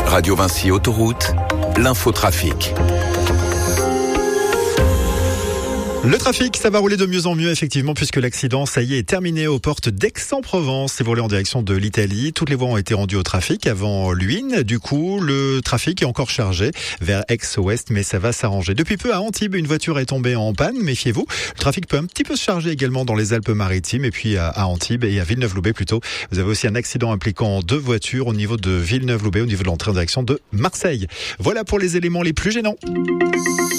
Radio Vinci Autoroute, l'infotrafic. Le trafic, ça va rouler de mieux en mieux effectivement puisque l'accident, ça y est terminé aux portes d'Aix-en-Provence. Si vous roulez en direction de l'Italie, toutes les voies ont été rendues au trafic avant Luynes. Du coup, le trafic est encore chargé vers Aix-Ouest, mais ça va s'arranger. Depuis peu à Antibes, une voiture est tombée en panne, méfiez-vous. Le trafic peut un petit peu se charger également dans les Alpes-Maritimes et puis à Antibes et à Villeneuve-Loubet plutôt. Vous avez aussi un accident impliquant 2 voitures au niveau de Villeneuve-Loubet, au niveau de l'entrée en direction de Marseille. Voilà pour les éléments les plus gênants.